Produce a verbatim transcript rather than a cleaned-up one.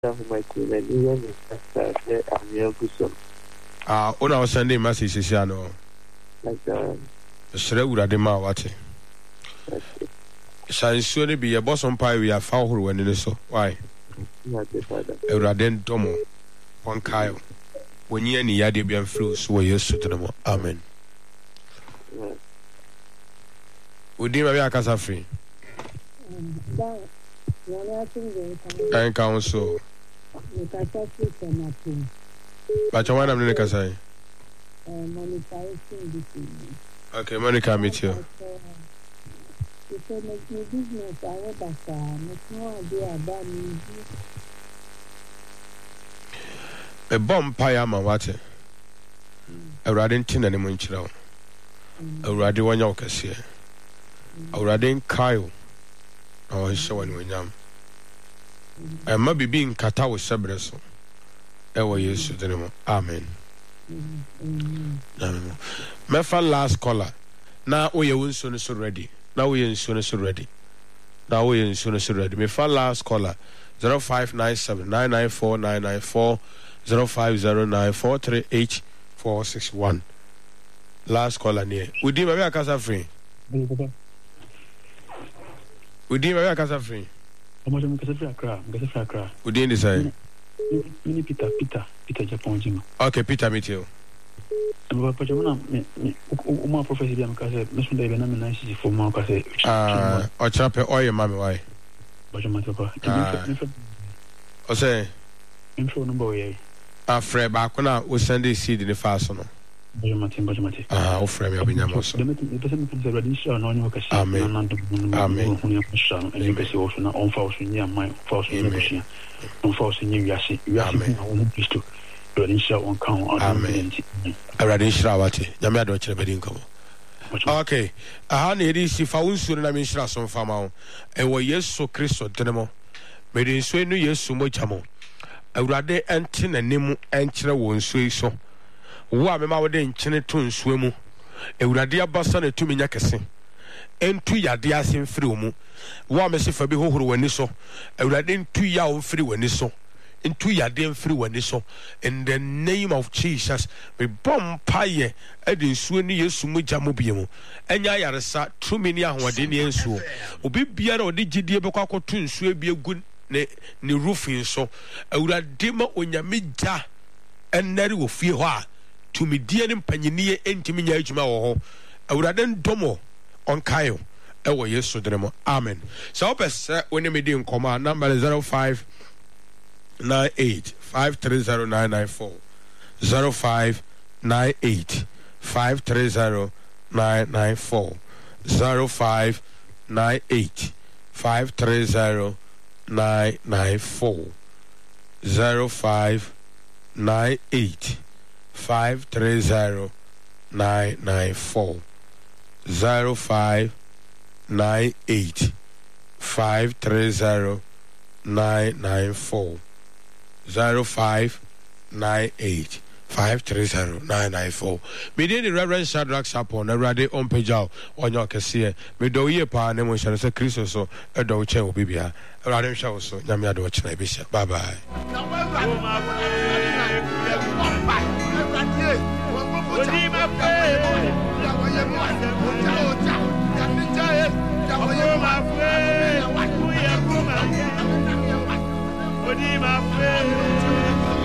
my team and even if I'm your good. Ah, ona o send message sisi ano. Like that. Sere urade ma wate. Sansuo ne bi ye bosom pai we afa horo wani ne so. Why? Urade ndomo. Pon kayo. Wonyi ani yade bi amfru so we Yesu temo. Amen. Udi ma bi akasa free. En council. But I want to make a say. Okay, Monica, meet you. A bomb pie, ma what? A radin tin and a munchrow. A radiwan yokas a radin Kyle. Oh, so when we yam. I might be being cut out with Sabreso. Ewa Yesu denemo. Amen. Amen. Mefa last caller. Na oye unso so ready. Na oye unso so ready. Na oye unso so ready. Mefa last caller. zero five nine seven nine nine four nine nine four zero five zero nine four three eight four six one. Last caller near. Udi ma be akasa free. Udi ma be akasa free. Omo je mkasa free akra, mkasa free akra. Udi ndi say. Mini Peter, Peter, Peter Japan Jima. Okay, Peter, meet you. But Pajamana, my professor, Yamaka, Mister David, and nice for Marcus. Ah, or chapel or your mammy, why? Bajamata. O say, info number. Ah, Fred Bakuna will send this seed in the fastener. Bajamati, Bajamati. Ah, oh, Fred, you'll be Yamos. It doesn't consider Radisha, no one can say, Amen. Amen. And you can see also not on false in your mind, false in on false in you, Yassi. Amen. Used to Radisha on count. Amen. A Radisha, Yamado Chebedinko. Okay, I had it is if I was soon I mean, Shrason Famao, and were yes so Christo Denemo. Made in Swenu yes so much amo. A rade antin and nemu antra won't say so. Wa me ma wode nkyene to nsuo mu ewurade abasa na tumi nya kese entu yade asem firi mu wa me se fa bi hohoro wani so ewurade ntu ya o firi wani so entu yade mfiri wani so in the name of Jesus we bom paye e de nsuo ni Yesu mu jamo biemu enya yaresa tumi ni ahode ni nsuo obi biara ode gidie bekwa akoto nsuo bi egu ne ne roofing so ewurade ma onyame gya enare wo fie ho a to me dear and panyini entimi nya adwuma wo ho awurade ndomo onkayo ewo Yesu dremo. Amen. So opese when me di nkoma number zero five nine eight five three zero nine nine four zero five nine eight five three zero nine nine four zero five nine eight five three zero nine nine four zero five nine eight five three zero nine nine four zero five nine eight five three zero nine nine four zero five nine eight five three zero nine nine four. Me dey the Reverend Shadrach Sapon na rade on pejao onyo kese me do ye pa ne mo hye se Kristo so e do che obi bia rade hwe so nyame ade o chena bi hye. Bye bye. What